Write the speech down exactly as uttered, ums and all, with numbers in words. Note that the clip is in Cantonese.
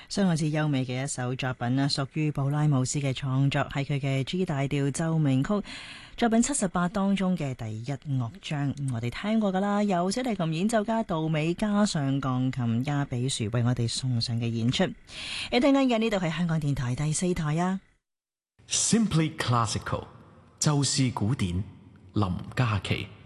相當之優美嘅一首作品啦，屬於布拉姆斯嘅創作，係佢嘅 G 大調奏鳴曲作品七十八當中嘅第一樂章。我哋聽過噶啦，由小提琴演奏家杜美加上鋼琴家比樹為我哋送上嘅演出。你聽緊嘅呢度係香港電台第四台啊。 Simply Classical， 就是古典，林嘉琪。